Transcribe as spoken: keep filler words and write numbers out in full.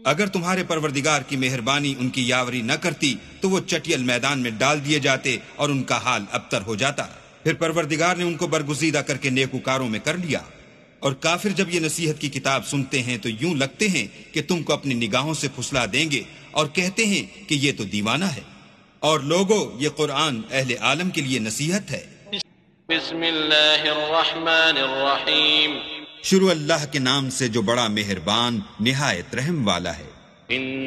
अगर तुम्हारे परवरदिगार की मेहरबानी उनकी यावरी न करती तो वो चटियल मैदान में डाल दिए जाते और उनका हाल अबतर हो जाता। फिर परवरदिगार ने उनको बरगुज़ीदा करके नेकुकारों में कर लिया। और काफिर जब ये नसीहत की किताब सुनते हैं तो यूं लगते हैं कि तुमको अपनी निगाहों से फुसला देंगे और कहते हैं कि ये तो दीवाना है। और लोगों, ये कुरान अहले आलम के लिए नसीहत है। बिस्मिल्लाहिर्रहमानिर्रहीम। शुरू अल्लाह के नाम से जो बड़ा मेहरबान निहायत रहम वाला है।